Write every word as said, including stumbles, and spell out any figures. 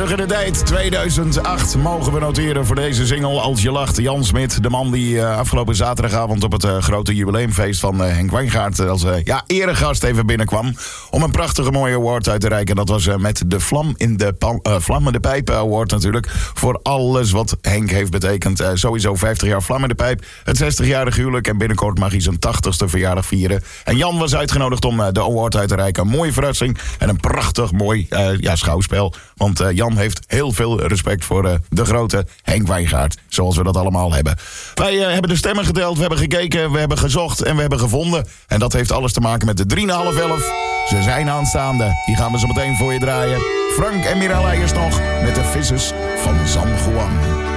Terug in de tijd, tweeduizend acht, mogen we noteren voor deze single Als je lacht. Jan Smit, de man die uh, afgelopen zaterdagavond op het uh, grote jubileumfeest van uh, Henk Wijngaard als uh, ja, eregast even binnenkwam om een prachtige mooie award uit te reiken. Dat was uh, met de Vlam in de pan, uh, Vlam in de Pijp Award natuurlijk. Voor alles wat Henk heeft betekend. Uh, sowieso vijftig jaar Vlam in de Pijp, het zestigjarig huwelijk en binnenkort mag hij zijn tachtigste verjaardag vieren. En Jan was uitgenodigd om uh, de award uit te reiken. Een mooie verrassing en een prachtig mooi uh, ja, schouwspel. Want uh, Jan heeft heel veel respect voor uh, de grote Henk Wijngaard. Zoals we dat allemaal hebben. Wij uh, hebben de stemmen geteld, we hebben gekeken, we hebben gezocht en we hebben gevonden. En dat heeft alles te maken met de drie na half elf. Ze zijn aanstaande. Die gaan we zo meteen voor je draaien. Frank en Mirella eerst nog met de vissers van San Juan.